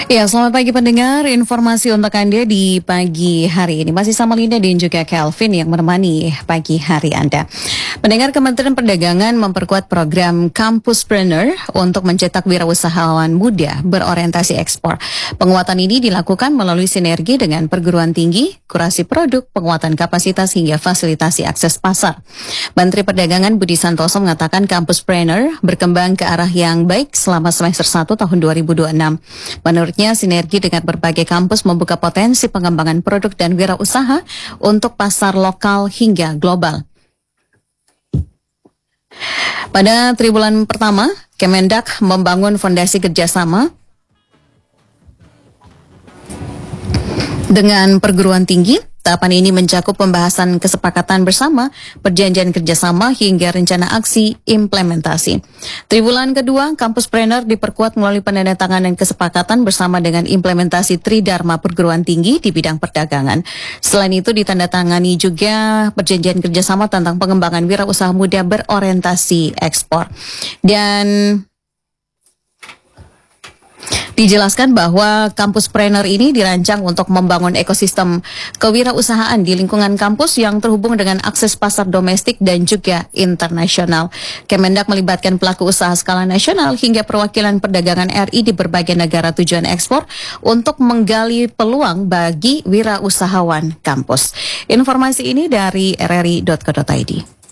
Ya, selamat pagi pendengar. Informasi untuk Anda di pagi hari ini. Masih sama Linda dan juga Kelvin yang menemani pagi hari Anda. Pendengar, Kementerian Perdagangan memperkuat program Campuspreneur untuk mencetak wirausahawan muda berorientasi ekspor. Penguatan ini dilakukan melalui sinergi dengan perguruan tinggi, kurasi produk, penguatan kapasitas hingga fasilitasi akses pasar. Menteri Perdagangan Budi Santoso mengatakan Campuspreneur berkembang ke arah yang baik selama semester 1 tahun 2026. Menurutnya, sinergi dengan berbagai kampus membuka potensi pengembangan produk dan wirausaha untuk pasar lokal hingga global. Pada triwulan pertama, Kemendak membangun fondasi kerjasama dengan perguruan tinggi. Tahapan ini mencakup pembahasan kesepakatan bersama, perjanjian kerjasama hingga rencana aksi implementasi. Triwulan kedua, Campuspreneur diperkuat melalui penandatanganan kesepakatan bersama dengan implementasi Tridharma perguruan tinggi di bidang perdagangan. Selain itu ditandatangani juga perjanjian kerjasama tentang pengembangan wirausaha muda berorientasi ekspor. Dan dijelaskan bahwa Campuspreneur ini dirancang untuk membangun ekosistem kewirausahaan di lingkungan kampus yang terhubung dengan akses pasar domestik dan juga internasional. Kemendak melibatkan pelaku usaha skala nasional hingga perwakilan perdagangan RI di berbagai negara tujuan ekspor untuk menggali peluang bagi wirausahawan kampus. Informasi ini dari rri.co.id.